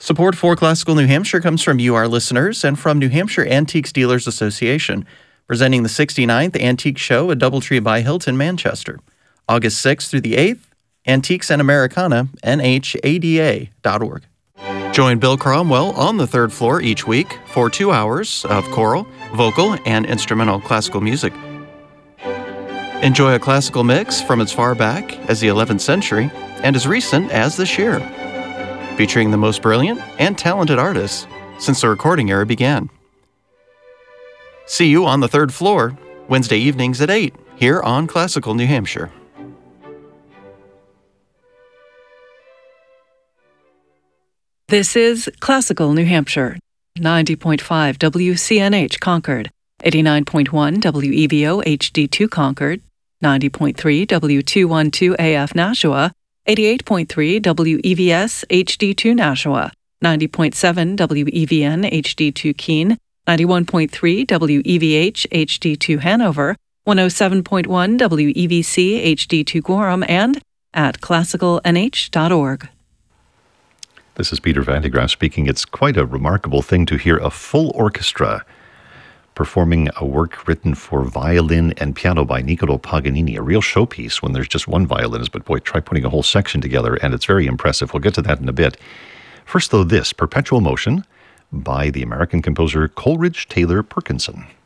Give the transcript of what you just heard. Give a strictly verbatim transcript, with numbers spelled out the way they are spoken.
Support for Classical New Hampshire comes from you, our listeners, and from New Hampshire Antiques Dealers Association, presenting the sixty-ninth Antique Show at Doubletree by Hilton, Manchester, August sixth through the eighth. Antiques and Americana, N H A D A dot org. Join Bill Cromwell on the third floor each week for two hours of choral, vocal, and instrumental classical music. Enjoy a classical mix from as far back as the eleventh century and as recent as this year, featuring the most brilliant and talented artists since the recording era began. See you on the third floor, Wednesday evenings at eight, here on Classical New Hampshire. This is Classical New Hampshire, ninety point five W C N H Concord, eighty-nine point one W E V O H D two Concord, ninety point three W two twelve A F Nashua, eighty-eight point three W E V S H D two Nashua, ninety point seven W E V N H D two Keene, ninety-one point three W E V H H D two Hanover, one oh seven point one W E V C H D two Gorham, and at classical N H dot org. This is Peter Van de Graaff speaking. It's quite a remarkable thing to hear a full orchestra performing a work written for violin and piano by Niccolò Paganini, a real showpiece when there's just one violinist, but boy, try putting a whole section together, and it's very impressive. We'll get to that in a bit. First, though, this, Perpetual Motion by the American composer Coleridge Taylor Perkinson.